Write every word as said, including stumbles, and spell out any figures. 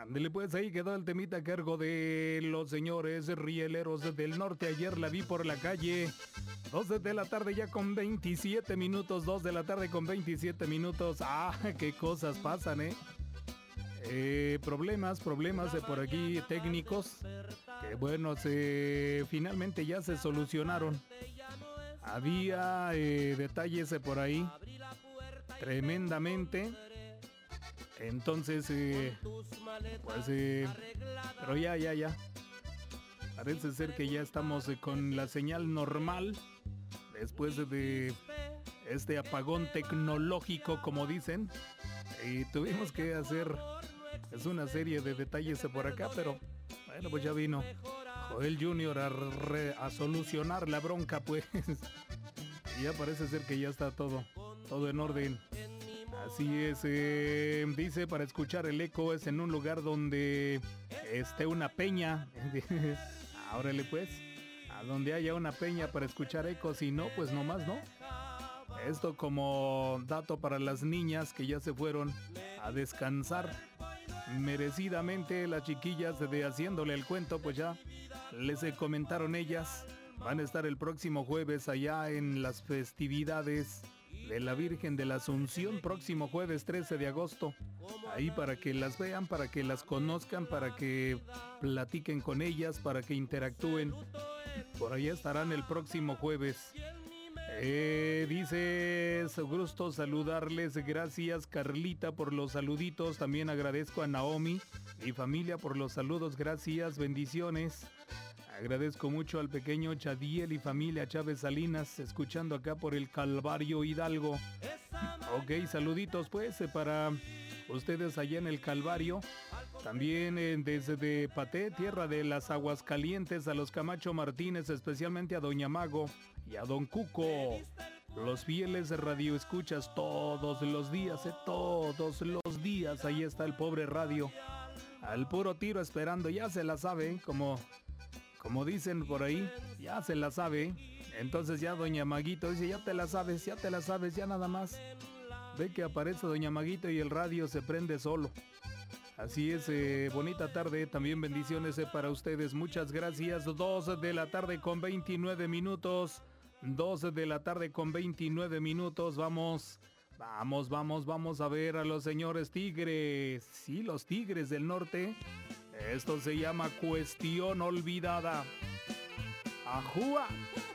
Ándele pues, ahí quedó el temita a cargo de los señores rieleros del norte. Ayer la vi por la calle. dos de la tarde ya con veintisiete minutos. dos de la tarde con veintisiete minutos. Ah, qué cosas pasan, ¿eh? Eh, problemas, problemas de por aquí técnicos. Que bueno, se, finalmente ya se solucionaron. Había eh, detalles de por ahí. Tremendamente. Entonces, eh, pues, eh, pero ya, ya, ya. Parece ser que ya estamos eh, con la señal normal. Después de este apagón tecnológico, como dicen. Y tuvimos que hacer es una serie de detalles de por acá, pero bueno, pues ya vino Joel junior a, re, a solucionar la bronca, pues. Y ya parece ser que ya está todo, todo en orden. Así es, eh, dice, para escuchar el eco es en un lugar donde esté una peña. Órale pues, a donde haya una peña para escuchar eco, si no, pues nomás no. Esto como dato para las niñas que ya se fueron a descansar merecidamente. Las chiquillas de Haciéndole el Cuento, pues ya les comentaron ellas. Van a estar el próximo jueves allá en las festividades de la Virgen de la Asunción, próximo jueves trece de agosto. Ahí para que las vean, para que las conozcan, para que platiquen con ellas, para que interactúen. Por allá estarán el próximo jueves. Eh, dice, es gusto saludarles. Gracias, Carlita, por los saluditos. También agradezco a Naomi y familia por los saludos. Gracias, bendiciones. Agradezco mucho al pequeño Chadiel y familia Chávez Salinas, escuchando acá por el Calvario Hidalgo. Ok, saluditos pues para ustedes allá en el Calvario. También eh, desde Paté, tierra de las Aguascalientes, a los Camacho Martínez, especialmente a Doña Mago y a Don Cuco. Los fieles radioescuchas todos los días, eh, todos los días. Ahí está el pobre radio, al puro tiro esperando, ya se la sabe, como... Como dicen por ahí, ya se la sabe. Entonces ya Doña Maguito dice, ya te la sabes, ya te la sabes, ya nada más. Ve que aparece Doña Maguito y el radio se prende solo. Así es, eh, bonita tarde, también bendiciones eh, para ustedes. Muchas gracias. dos de la tarde con veintinueve minutos. dos de la tarde con veintinueve minutos. Vamos, vamos, vamos, vamos a ver a los señores Tigres. Sí, los Tigres del Norte. Esto se llama Cuestión Olvidada. ¡Ajúa!